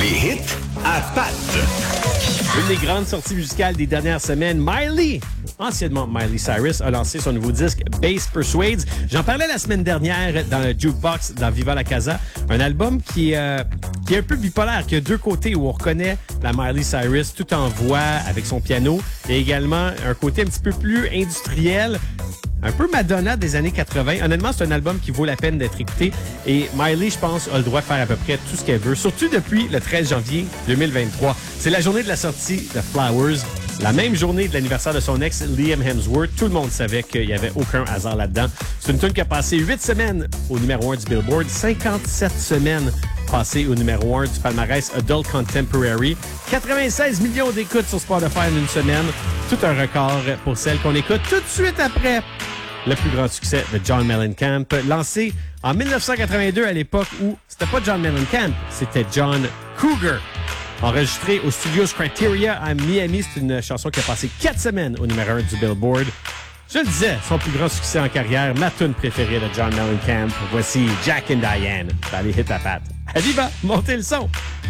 Les hits à Pat. Une des grandes sorties musicales des dernières semaines, Miley, anciennement Miley Cyrus, a lancé son nouveau disque Bass Persuades. J'en parlais la semaine dernière dans le Jukebox dans Viva la Casa, un album qui est un peu bipolaire, qui a deux côtés où on reconnaît la Miley Cyrus tout en voix avec son piano et également un côté un petit peu plus industriel. Un peu Madonna des années 80. Honnêtement, c'est un album qui vaut la peine d'être écouté. Et Miley, je pense, a le droit de faire à peu près tout ce qu'elle veut, surtout depuis le 13 janvier 2023. C'est la journée de la sortie de Flowers, la même journée de l'anniversaire de son ex, Liam Hemsworth. Tout le monde savait qu'il n'y avait aucun hasard là-dedans. C'est une tune qui a passé 8 semaines au numéro 1 du Billboard, 57 semaines passées au numéro 1 du palmarès Adult Contemporary, 96 millions d'écoutes sur Spotify en une semaine. Tout un record pour celle qu'on écoute tout de suite après le plus grand succès de John Mellencamp, lancé en 1982 à l'époque où c'était pas John Mellencamp, c'était John Cougar. Enregistré au Studios Criteria à Miami, c'est une chanson qui a passé 4 semaines au numéro 1 du Billboard. Je le disais, son plus grand succès en carrière, ma tune préférée de John Mellencamp. Voici Jack and Diane dans les hits à Pat. Adiba, montez le son!